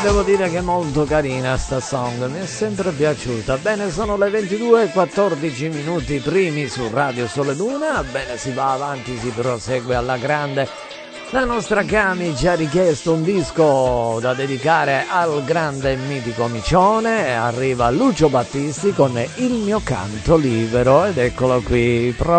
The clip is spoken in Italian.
Devo dire che è molto carina sta song, mi è sempre piaciuta. Bene, sono le 22:14 minuti primi su Radio Sole Luna. Bene, si va avanti, si prosegue alla grande. La nostra Cami ci ha richiesto un disco da dedicare al grande e mitico Micione. Arriva Lucio Battisti con Il mio canto libero ed eccolo qui.